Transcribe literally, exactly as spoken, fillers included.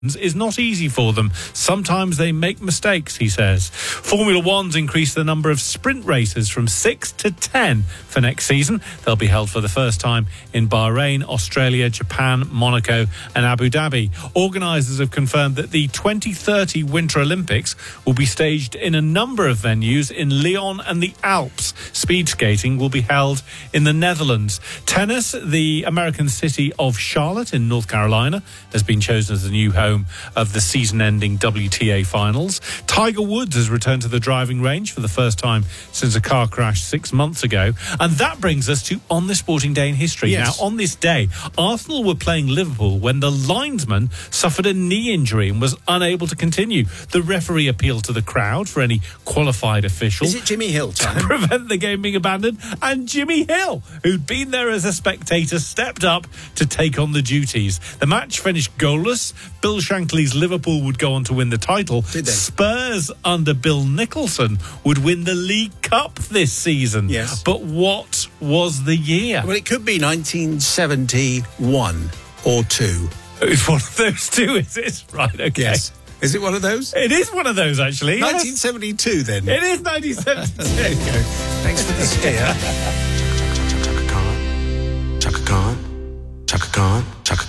is not easy for them. Sometimes they make mistakes, he says. Formula One's increased the number of sprint races from six to ten for next season. They'll be held for the first time in Bahrain, Australia, Japan, Monaco and Abu Dhabi. Organisers have confirmed that the twenty thirty Winter Olympics will be staged in a number of venues in Lyon and the Alps. Speed skating will be held in the Netherlands. Tennis, the American city of Charlotte in North Carolina has been chosen as the new home of the season-ending W T A finals. Tiger Woods has returned to the driving range for the first time since a car crash six months ago. And that brings us to On This Sporting Day in History. Yes. Now, on this day, Arsenal were playing Liverpool when the linesman suffered a knee injury and was unable to continue. The referee appealed to the crowd for any qualified official Is it Jimmy Hill to time? prevent the game being abandoned, and Jimmy Hill, who'd been there as a spectator, stepped up to take on the duties. The match finished goalless. Bill Shankly's Liverpool would go on to win the title. Did they? Spurs under Bill Nicholson would win the League Cup this season. Yes. But what was the year? Well, it could be nineteen seventy-one or two. It's one of those two, is it? Right, okay. Yes. Is it one of those? It is one of those, actually. yes. nineteen seventy-two, then. It is nineteen seventy-two. There you go. Thanks for the steer. Chaka Khan, Chaka Khan, Chaka Khan.